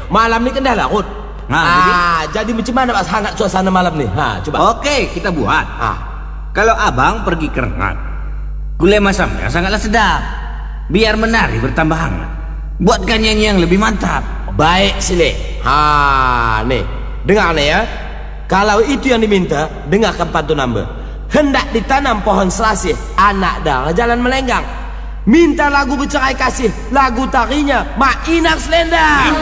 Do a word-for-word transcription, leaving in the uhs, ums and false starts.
malam ni kan dah larut. Nah, ah, jadi? jadi macam mana Pak hangat suasana malam ni? Ha, coba. Oke, kita buat. Ah. Kalau abang pergi ke Rengat, gulai masamnya sangatlah sedap. Biar menari bertambah hangat. Buatkan nyanyi yang lebih mantap. Baik, Sile. Ha, nih. Dengar nih ya. Kalau itu yang diminta, dengarkan pantun nambah. Hendak ditanam pohon selasih, anak darah jalan melenggang. Minta lagu bercerai kasih, lagu tarinya Mak Inak Selendang.